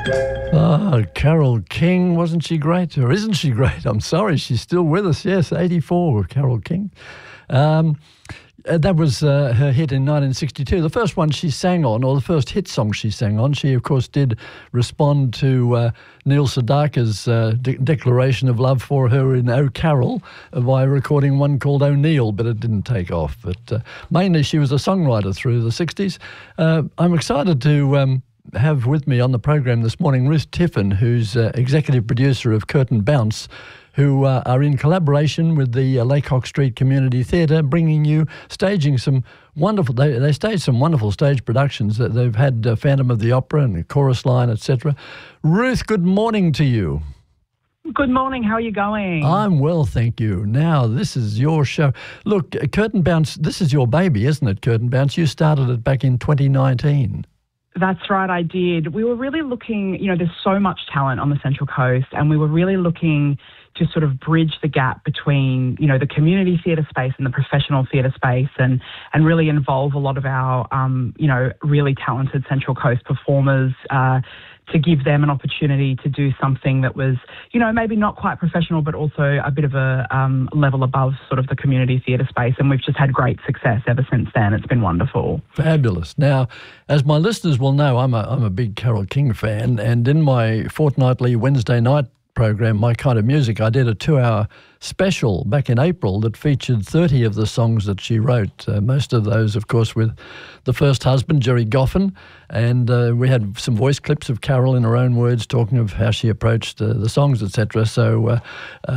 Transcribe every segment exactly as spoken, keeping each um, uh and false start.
Oh, Carole King, wasn't she great? Or isn't she great? I'm sorry, she's still with us. Yes, eighty-four, Carole King. Um, uh, that was uh, her hit in nineteen sixty-two. The first one she sang on, or the first hit song she sang on. She, of course, did respond to uh, Neil Sedaka's uh, de- declaration of love for her in Oh Carol by recording one called O'Neill, but it didn't take off. But uh, mainly she was a songwriter through the sixties. Uh, I'm excited to... Um, have with me on the program this morning Ruth Tiffin, who's uh, executive producer of Curtain Bounce, who uh, are in collaboration with the uh, Laycock Street Community Theatre, bringing you, staging some wonderful, they, they stage some wonderful stage productions. That they've had uh, Phantom of the Opera and the Chorus Line, et cetera. Ruth, good morning to you. Good morning. How are you going? I'm well, thank you. Now, this is your show. Look, uh, Curtain Bounce, this is your baby, isn't it, Curtain Bounce? You started it back in twenty nineteen. That's right, I did. We were really looking, you know, there's so much talent on the Central Coast, and we were really looking to sort of bridge the gap between, you know, the community theatre space and the professional theatre space, and and really involve a lot of our, um, you know, really talented Central Coast performers uh, to give them an opportunity to do something that was, you know, maybe not quite professional, but also a bit of a um, level above sort of the community theatre space. And we've just had great success ever since then. It's been wonderful. Fabulous. Now, as my listeners will know, I'm a, I'm a big Carole King fan, and in my fortnightly Wednesday night program, My Kind of Music, I did a two-hour special back in April that featured thirty of the songs that she wrote, uh, most of those, of course, with the first husband, Jerry Goffin, and uh, we had some voice clips of Carole in her own words talking of how she approached uh, the songs, et cetera. So uh,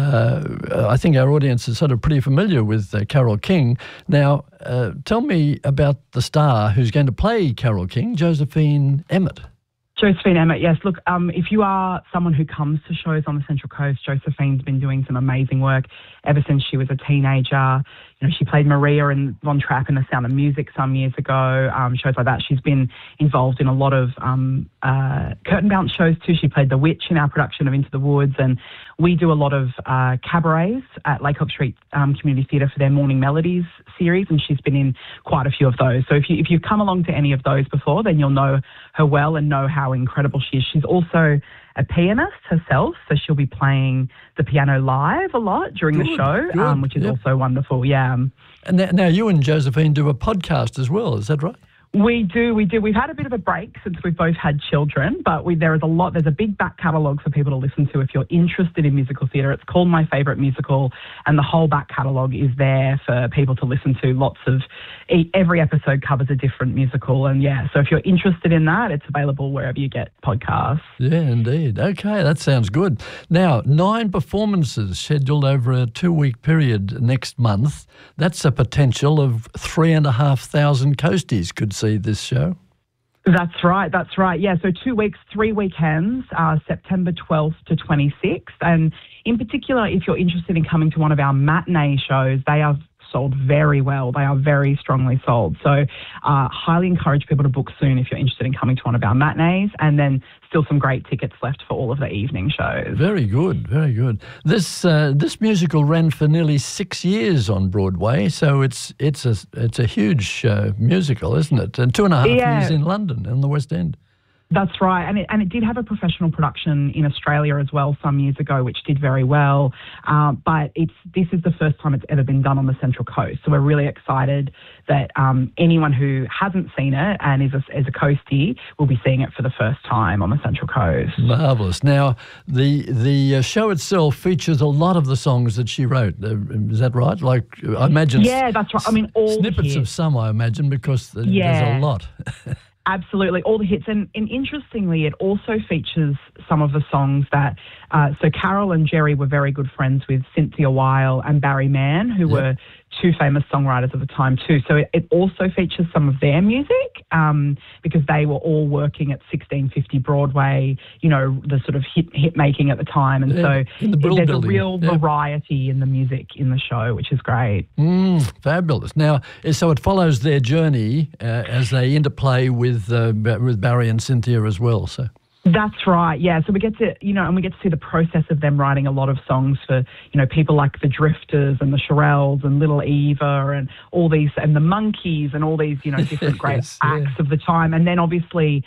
uh, I think our audience is sort of pretty familiar with uh, Carole King. Now, uh, tell me about the star who's going to play Carole King, Josephine Emmett. Josephine Emmett, yes. Look, um, if you are someone who comes to shows on the Central Coast, Josephine's been doing some amazing work ever since she was a teenager. You know, she played Maria in Von Trapp in The Sound of Music some years ago, um, shows like that. She's been involved in a lot of um, uh, Curtain Bounce shows too. She played the Witch in our production of Into the Woods, and we do a lot of uh, cabarets at Laycock Street um, Community Theatre for their Morning Melodies series, and she's been in quite a few of those. So if, you, if you've come along to any of those before, then you'll know her well and know how incredible she is. She's also a pianist herself, so she'll be playing the piano live a lot during good, the show, good, um, which is yep. also wonderful, yeah. And now, now you and Josephine do a podcast as well, is that right? We do, we do. We've had a bit of a break since we've both had children, but we, there is a lot, there's a big back catalogue for people to listen to if you're interested in musical theatre. It's called My Favourite Musical, and the whole back catalogue is there for people to listen to. Lots of, every episode covers a different musical, and yeah, so if you're interested in that, it's available wherever you get podcasts. Yeah, indeed. Okay, that sounds good. Now, nine performances scheduled over a two-week period next month. That's a potential of three and a half thousand coasties could see this show. That's right, that's right. Yeah, so two weeks, three weekends, uh, September twelfth to twenty-sixth. And in particular, if you're interested in coming to one of our matinee shows, they are sold very well. They are very strongly sold. So uh, highly encourage people to book soon if you're interested in coming to one of our matinees, and then still some great tickets left for all of the evening shows. Very good, very good. This uh, this musical ran for nearly six years on Broadway, so it's it's a it's a huge uh, musical, isn't it? And two and a half yeah. years in London, in the West End. That's right, and it, and it did have a professional production in Australia as well some years ago, which did very well. Uh, but it's this is the first time it's ever been done on the Central Coast, so we're really excited that um, anyone who hasn't seen it and is a, is a coastie will be seeing it for the first time on the Central Coast. Marvellous. Now, the the uh, show itself features a lot of the songs that she wrote. Uh, is that right? Like, I imagine. Yeah, that's right. I mean, all snippets the of some, I imagine, because th- yeah. there's a lot. Absolutely, all the hits. And, and interestingly, it also features some of the songs that, uh, so Carole and Jerry were very good friends with Cynthia Weil and Barry Mann, who yep. were two famous songwriters at the time too. So it, it also features some of their music um, because they were all working at sixteen fifty Broadway, you know, the sort of hit, hit making at the time. And yeah, so the there's building. a real yep. variety in the music in the show, which is great. Mm, fabulous. Now, so it follows their journey uh, as they interplay with uh, with Barry and Cynthia as well. So. That's right, yeah. So we get to, you know, and we get to see the process of them writing a lot of songs for, you know, people like the Drifters and the Shirelles and Little Eva and all these, and the Monkees and all these, you know, different great yes, acts yeah. of the time. And then obviously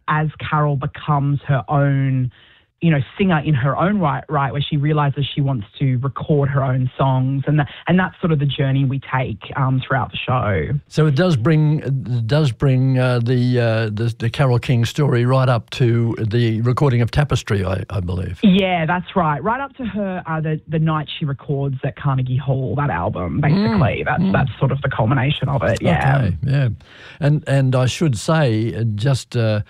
as Carol becomes her own, you know, singer in her own right, right, where she realizes she wants to record her own songs, and that, and that's sort of the journey we take um, throughout the show. So it does bring it does bring uh, the, uh, the the Carole King story right up to the recording of Tapestry, I, I believe. Yeah, that's right. Right up to her uh, the the night she records at Carnegie Hall, that album. Basically, mm, that's mm. that's sort of the culmination of it. Yeah, okay, yeah, and and I should say, just uh,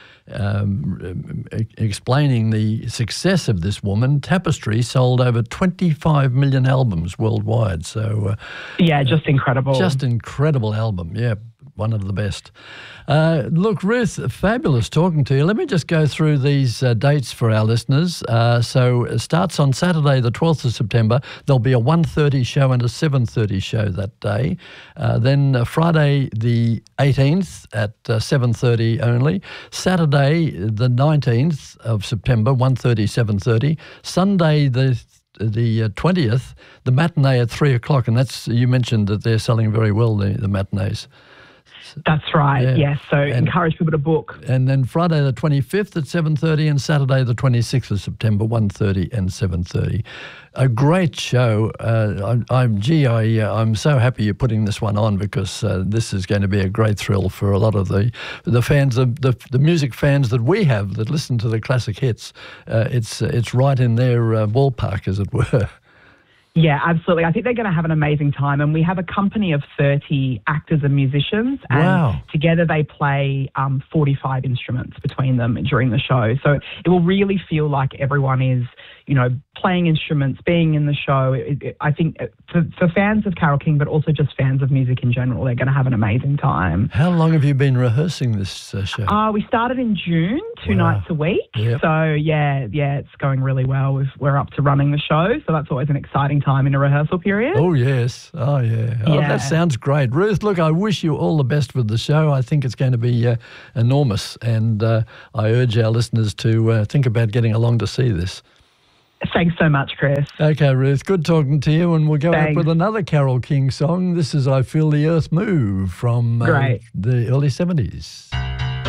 um, explaining the success of this woman, Tapestry sold over twenty-five million albums worldwide. So uh, yeah, just incredible. Just incredible album. Yeah, one of the best. Uh, look, Ruth, fabulous talking to you. Let me just go through these uh, dates for our listeners. Uh, so it starts on Saturday, the twelfth of September. There'll be a one thirty show and a seven thirty show that day. Uh, then uh, Friday, the eighteenth at uh, seven thirty only. Saturday, the nineteenth of September, one thirty, seven thirty. Sunday, the the uh, twentieth, the matinee at three o'clock. And that's, you mentioned that they're selling very well, the, the matinees. That's right, yeah. yes. So and, encourage people to book. And then Friday the twenty-fifth at seven thirty and Saturday the twenty-sixth of September, one thirty and seven thirty. A great show. Uh, I, I'm, gee, I, uh, I'm so happy you're putting this one on, because uh, this is going to be a great thrill for a lot of the the fans, of the, the music fans that we have that listen to the classic hits. Uh, it's, it's right in their uh, ballpark, as it were. Yeah, absolutely. I think they're going to have an amazing time. And we have a company of thirty actors and musicians. And wow. together they play um, forty-five instruments between them during the show. So it will really feel like everyone is, you know, playing instruments, being in the show. It, it, I think for, for fans of Carole King, but also just fans of music in general, they're going to have an amazing time. How long have you been rehearsing this uh, show? Uh, we started in June, two wow. nights a week. Yep. So, yeah, yeah, it's going really well. We've, we're up to running the show, so that's always an exciting time in a rehearsal period. Oh, yes. Oh, yeah. Oh, yeah. That sounds great. Ruth, look, I wish you all the best with the show. I think it's going to be uh, enormous, and uh, I urge our listeners to uh, think about getting along to see this. Thanks so much, Chris. Okay, Ruth, good talking to you, and we'll go Thanks. up with another Carole King song. This is I Feel the Earth Move from uh, the early seventies.